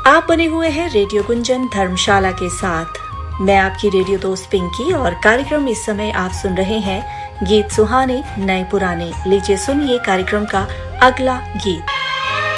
आप बने हुए हैं रेडियो गुंजन धर्मशाला के साथ। मैं आपकी रेडियो दोस्त पिंकी और कार्यक्रम इस समय आप सुन रहे हैं गीत सुहाने नए पुराने। लीजिए सुनिए कार्यक्रम का अगला गीत।